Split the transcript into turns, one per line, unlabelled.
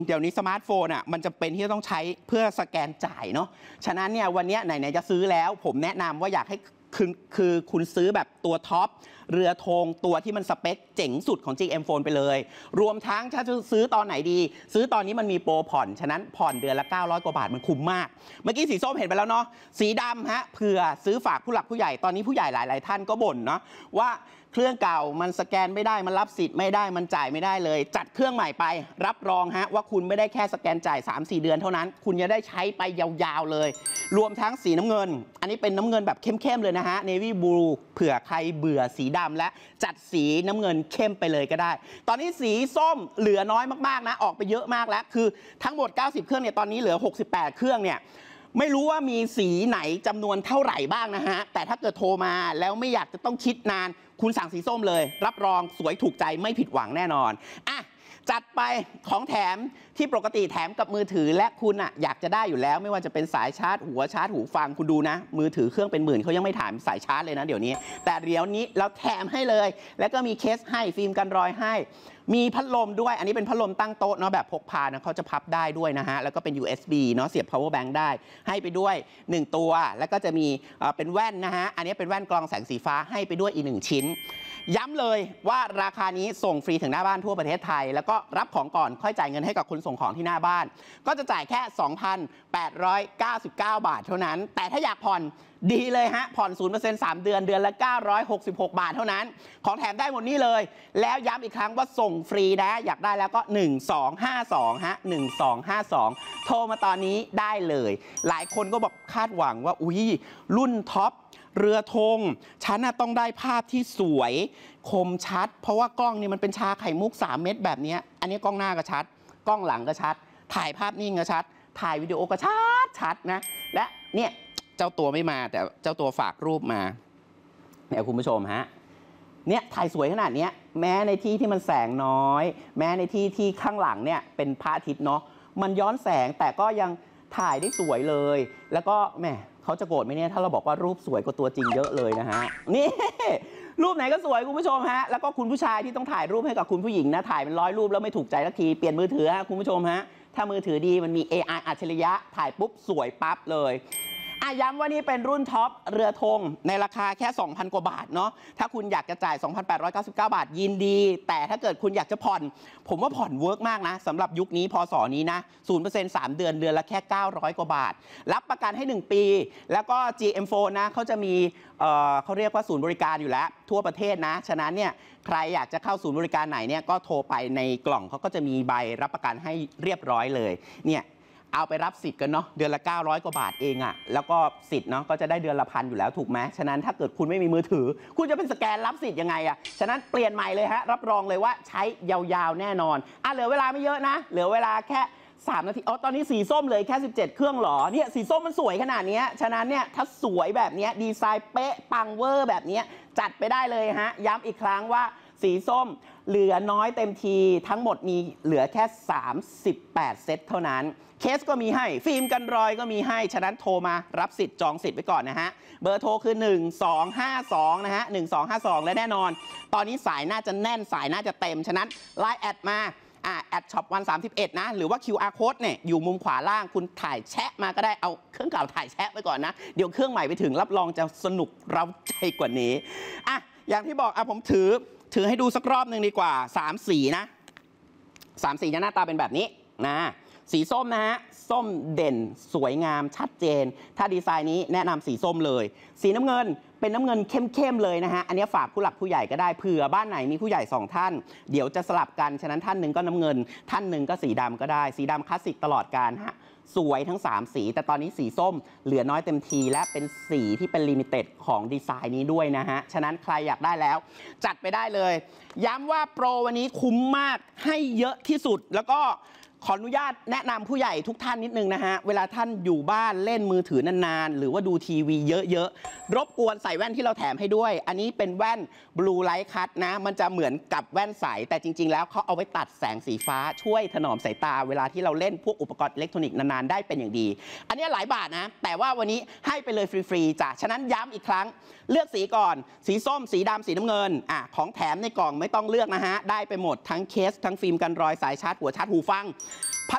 เดี๋ยวนี้สมาร์ทโฟนอ่ะมันจะเป็นที่ต้องใช้เพื่อสแกนจ่ายเนาะฉะนั้นเนี่ยวันนี้ไหนๆจะซื้อแล้วผมแนะนำว่าอยากให้คือคุณซื้อแบบตัวท็อปเรือธงตัวที่มันสเปคเจ๋งสุดของ GM Phone ไปเลยรวมทั้งถ้าจะซื้อตอนไหนดีซื้อตอนนี้มันมีโปรผ่อนฉะนั้นผ่อนเดือนละ900 กว่าบาทมันคุ้มมากเมื่อกี้สีส้มเห็นไปแล้วเนาะสีดำฮะเผื่อซื้อฝากผู้หลักผู้ใหญ่ตอนนี้ผู้ใหญ่หลายๆท่านก็บ่นเนาะว่าเครื่องเก่ามันสแกนไม่ได้มันรับสิทธิ์ไม่ได้มันจ่ายไม่ได้เลยจัดเครื่องใหม่ไปรับรองฮะว่าคุณไม่ได้แค่สแกนจ่าย 3-4 เดือนเท่านั้นคุณจะได้ใช้ไปยาวๆเลยรวมทั้งสีน้ำเงินอันนี้เป็นน้ำเงินแบบเข้มๆเลยนะฮะ Navy Blue เผื่อใครเบื่อสีดำและจัดสีน้ำเงินเข้มไปเลยก็ได้ตอนนี้สีส้มเหลือน้อยมากๆนะออกไปเยอะมากแล้วคือทั้งหมด90เครื่องเนี่ยตอนนี้เหลือ68เครื่องเนี่ยไม่รู้ว่ามีสีไหนจำนวนเท่าไหร่บ้างนะฮะแต่ถ้าเกิดโทรมาแล้วไม่อยากจะต้องคิดนานคุณสั่งสีส้มเลยรับรองสวยถูกใจไม่ผิดหวังแน่นอนอ่ะจัดไปของแถมที่ปกติแถมกับมือถือและคุณอ่ะอยากจะได้อยู่แล้วไม่ว่าจะเป็นสายชาร์จหัวชาร์จหูฟังคุณดูนะมือถือเครื่องเป็นหมื่นเขายังไม่ถามสายชาร์จเลยนะเดี๋ยวนี้แต่เดี๋ยวนี้เราแถมให้เลยแล้วก็มีเคสให้ฟิล์มกันรอยให้มีพัดลมด้วยอันนี้เป็นพัดลมตั้งโต๊ะเนาะแบบพกพานะเขาจะพับได้ด้วยนะฮะแล้วก็เป็น USB เนาะเสียบ power bank ได้ให้ไปด้วย1ตัวแล้วก็จะมีเป็นแว่นนะฮะอันนี้เป็นแว่นกรองแสงสีฟ้าให้ไปด้วยอีก1ชิ้นย้ำเลยว่าราคานี้ส่งฟรีถึงหน้าบ้านทั่วประเทศไทยแล้วก็รับของก่อนค่อยจ่ายเงินให้กับคนส่งของที่หน้าบ้านก็จะจ่ายแค่ 2,899 บาทเท่านั้นแต่ถ้าอยากผ่อนดีเลยฮะผ่อน 0% 3 เดือนเดือนละ966 บาทเท่านั้นของแถมได้หมดนี้เลยแล้วย้ำอีกครั้งว่าส่งฟรีนะอยากได้แล้วก็1252ฮะ1252โทรมาตอนนี้ได้เลยหลายคนก็บอกคาดหวังว่าอุ้ยรุ่นท็อปเรือธงฉันต้องได้ภาพที่สวยคมชัดเพราะว่ากล้องนี่มันเป็นชาไข่มุก3 เม็ดแบบนี้อันนี้กล้องหน้าก็ชัดกล้องหลังก็ชัดถ่ายภาพนิ่งก็ชัดถ่ายวิดีโอก็ชัดนะและเนี่ยเจ้าตัวไม่มาแต่เจ้าตัวฝากรูปมาเนี่ยคุณผู้ชมฮะเนี่ยถ่ายสวยขนาดนี้แม้ในที่ที่มันแสงน้อยแม้ในที่ที่ข้างหลังเนี่ยเป็นพระอาทิตย์เนาะมันย้อนแสงแต่ก็ยังถ่ายได้สวยเลยแล้วก็แหมเขาจะโกรธไหมเนี่ยถ้าเราบอกว่ารูปสวยกว่าตัวจริงเยอะเลยนะฮะนี่รูปไหนก็สวยคุณผู้ชมฮะแล้วก็คุณผู้ชายที่ต้องถ่ายรูปให้กับคุณผู้หญิงนะถ่ายเป็น100 รูปแล้วไม่ถูกใจสักทีเปลี่ยนมือถือฮะคุณผู้ชมฮะถ้ามือถือดีมันมี AI อัจฉริยะถ่ายปุ๊บสวยปั๊บเลยย้ำว่านี่เป็นรุ่นท็อปเรือธงในราคาแค่ 2,000 กว่าบาทเนาะถ้าคุณอยากจะจ่าย 2,899 บาทยินดีแต่ถ้าเกิดคุณอยากจะผ่อนผมว่าผ่อนเวิร์กมากนะสำหรับยุคนี้พศนี้นะ 0% 3 เดือนเดือนละแค่900 กว่าบาทรับประกันให้1 ปีแล้วก็ GM Phone นะเขาจะมีเขาเรียกว่าศูนย์บริการอยู่แล้วทั่วประเทศนะฉะนั้นเนี่ยใครอยากจะเข้าศูนย์บริการไหนเนี่ยก็โทรไปในกล่องเขาก็จะมีใบรับประกันให้เรียบร้อยเลยเนี่ยเอาไปรับสิทธิ์กันเนาะเดือนละ900 กว่าบาทเองอะแล้วก็สิทธิ์เนาะก็จะได้เดือนละ1,000อยู่แล้วถูกไหมฉะนั้นถ้าเกิดคุณไม่มีมือถือคุณจะเป็นสแกนรับสิทธิ์ยังไงอะฉะนั้นเปลี่ยนใหม่เลยฮะรับรองเลยว่าใช้ยาวๆแน่นอนเหลือเวลาไม่เยอะนะเหลือเวลาแค่3 นาทีตอนนี้สีส้มเลยแค่17เครื่องหรอเนี่ยสีส้มมันสวยขนาดนี้ฉะนั้นเนี่ยถ้าสวยแบบนี้ดีไซน์เป๊ะปังเวอร์แบบนี้จัดไปได้เลยฮะย้ำอีกครั้งว่าสีส้มเหลือน้อยเต็มทีทั้งหมดมีเหลือแค่38 เซตเท่านั้นเคสก็มีให้ฟิล์มกันรอยก็มีให้ฉะนั้นโทรมารับสิทธิ์จองสิทธิ์ไว้ก่อนนะฮะเบอร์โทรคือ1252นะฮะ1252และแน่นอนตอนนี้สายน่าจะแน่นสายน่าจะเต็มฉะนั้นไลน์แอดมาแอดช็อป131นะหรือว่า QR code เนี่ยอยู่มุมขวาล่างคุณถ่ายแชะมาก็ได้เอาเครื่องเก่าถ่ายแชะไว้ก่อนนะเดี๋ยวเครื่องใหม่ไปถึงรับรองจะสนุกเร้าใจกว่านี้อย่างที่บอกผมถือให้ดูสักรอบหนึ่งดีกว่า3 สีนะ3 สีจะหน้าตาเป็นแบบนี้นะสีส้มนะฮะส้มเด่นสวยงามชัดเจนถ้าดีไซน์นี้แนะนำสีส้มเลยสีน้ำเงินเป็นน้ำเงินเข้มๆเลยนะฮะอันนี้ฝากผู้หลักผู้ใหญ่ก็ได้เผื่อบ้านไหนมีผู้ใหญ่2 ท่านเดี๋ยวจะสลับกันฉะนั้นท่านหนึ่งก็น้ำเงินท่านหนึ่งก็สีดำก็ได้สีดำคลาสสิกตลอดกาลฮะสวยทั้ง3 สีแต่ตอนนี้สีส้มเหลือน้อยเต็มทีและเป็นสีที่เป็นลิมิเต็ดของดีไซน์นี้ด้วยนะฮะฉะนั้นใครอยากได้แล้วจัดไปได้เลยย้ำว่าโปรวันนี้คุ้มมากให้เยอะที่สุดแล้วก็ขออนุญาตแนะนำผู้ใหญ่ทุกท่านนิดนึงนะฮะเวลาท่านอยู่บ้านเล่นมือถือนานๆหรือว่าดูทีวีเยอะๆรบกวนใส่แว่นที่เราแถมให้ด้วยอันนี้เป็นแว่น Blue Light Cut นะมันจะเหมือนกับแว่นใสแต่จริงๆแล้วเขาเอาไว้ตัดแสงสีฟ้าช่วยถนอมสายตาเวลาที่เราเล่นพวกอุปกรณ์อิเล็กทรอนิกส์นานๆได้เป็นอย่างดีอันนี้หลายบาทนะแต่ว่าวันนี้ให้ไปเลยฟรีๆจ้ะฉะนั้นย้ำอีกครั้งเลือกสีก่อนสีส้มสีดำสีน้ำเงินของแถมในกล่องไม่ต้องเลือกนะฮะได้ไปหมดทั้งเคสทั้งฟิล์มกันรอยสายชาร์จหัวชาร์จหูฟังพัด